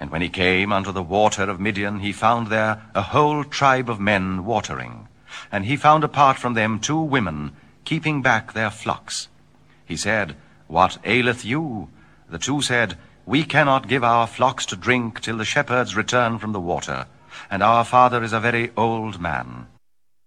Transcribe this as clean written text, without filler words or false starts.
And when he came unto the water of Midian, he found there a whole tribe of men watering. And he found apart from them 2 women, keeping back their flocks. He said, What aileth you? The 2 said, We cannot give our flocks to drink till the shepherds return from the water, and our father is a very old man.